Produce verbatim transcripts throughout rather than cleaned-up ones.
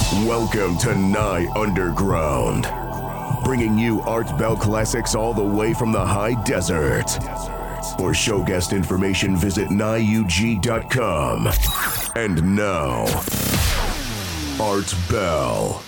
Welcome to Nye Underground, bringing you Art Bell classics all the way from the high desert. For show guest information, visit nye u g dot com. And now, Art Bell.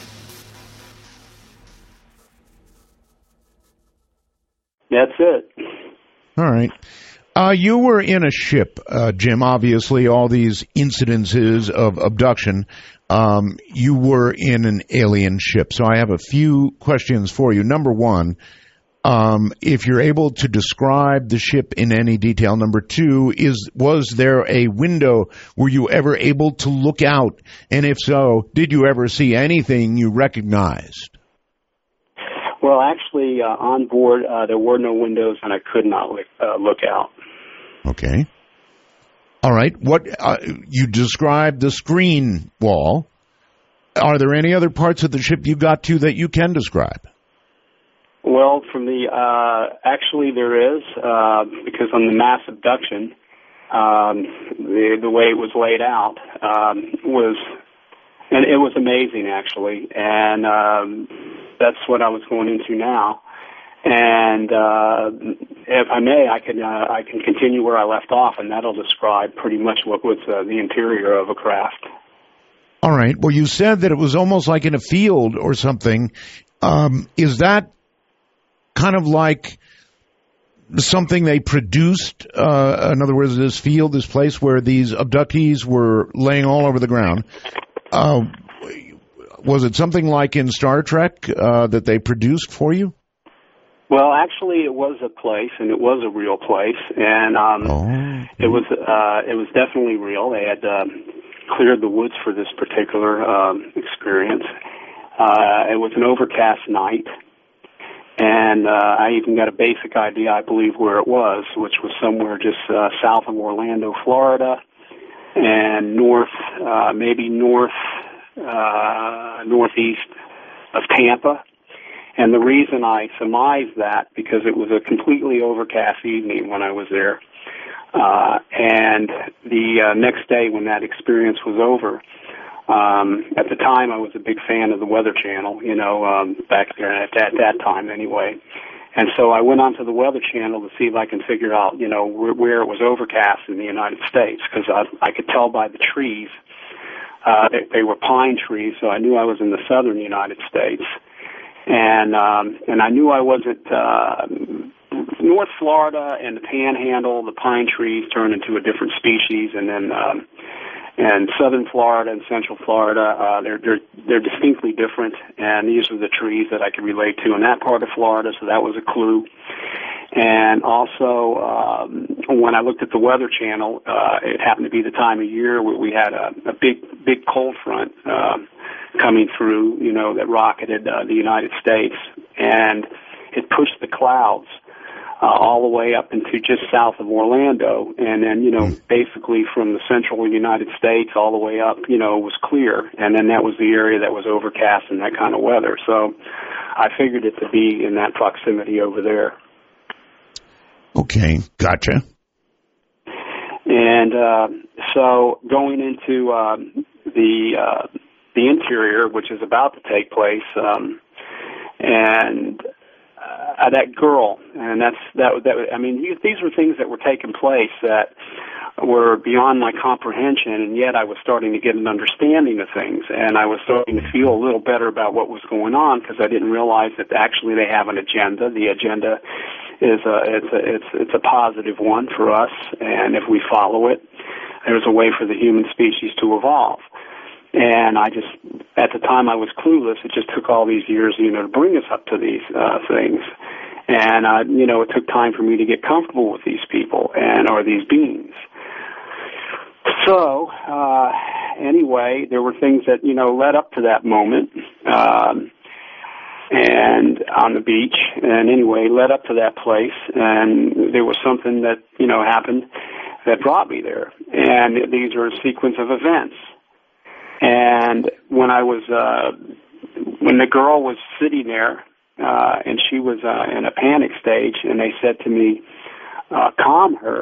That's it. All right. Uh, you were in a ship, uh, Jim, obviously, all these incidences of abduction. Um, you were in an alien ship. So I have a few questions for you. Number one, um, if you're able to describe the ship in any detail. Number two, is was there a window? Were you ever able to look out? And if so, did you ever see anything you recognized? Well, actually, uh, on board, uh, there were no windows, and I could not look, uh, look out. Okay. All right. What uh, you described the screen wall. Are there any other parts of the ship you got to that you can describe? Well, from the uh, actually there is uh, because on the mass abduction, um, the the way it was laid out um, was, and it was amazing actually, and um, that's what I was going into now. And uh, if I may, I can uh, I can continue where I left off, and that'll describe pretty much what was uh, the interior of a craft. All right. Well, you said that it was almost like in a field or something. Um, is that kind of like something they produced? Uh, in other words, this field, this place where these abductees were laying all over the ground. Uh, was it something like in Star Trek uh, that they produced for you? Well, actually, it was a place, and it was a real place, and um, oh, okay. it was uh, it was definitely real. They had um, cleared the woods for this particular um, experience. Uh, it was an overcast night, and uh, I even got a basic idea, I believe, where it was, which was somewhere just uh, south of Orlando, Florida, and north, uh, maybe north uh, northeast of Tampa. And the reason I surmised that, because it was a completely overcast evening when I was there. Uh, and the uh, next day when that experience was over, um, at the time I was a big fan of the Weather Channel, you know, um, back there at that, that time anyway. And so I went onto the Weather Channel to see if I can figure out, you know, where, where it was overcast in the United States, because I, I could tell by the trees. Uh, they, they were pine trees, so I knew I was in the southern United States. And um, and I knew I wasn't uh, North Florida and the Panhandle. The pine trees turn into a different species, and then um, and Southern Florida and Central Florida, uh, they're they're they're distinctly different. And these are the trees that I could relate to in that part of Florida, so that was a clue. And also, um, when I looked at the Weather Channel, uh, it happened to be the time of year where we had a, a big big cold front. Uh, coming through, you know, that rocketed uh, the United States, and it pushed the clouds uh, all the way up into just south of Orlando, and then, you know, mm. basically from the central United States all the way up, you know, was clear, and then that was the area that was overcast and that kind of weather. So I figured it to be in that proximity over there. Okay, gotcha. And uh, so going into uh, the uh, the interior, which is about to take place, um, and uh, that girl, and that's that. That I mean, these were things that were taking place that were beyond my comprehension, and yet I was starting to get an understanding of things, and I was starting to feel a little better about what was going on, because I didn't realize that actually they have an agenda. The agenda is a it's a it's it's a positive one for us, and if we follow it, there's a way for the human species to evolve. And I just, at the time I was clueless. It just took all these years, you know, to bring us up to these uh, things. And, uh, you know, it took time for me to get comfortable with these people and or these beings. So, uh, anyway, there were things that, you know, led up to that moment. Um, and on the beach, and anyway, led up to that place. And there was something that, you know, happened that brought me there. And these are a sequence of events. And when I was, uh, when the girl was sitting there, uh, and she was uh, in a panic stage, and they said to me, uh, calm her.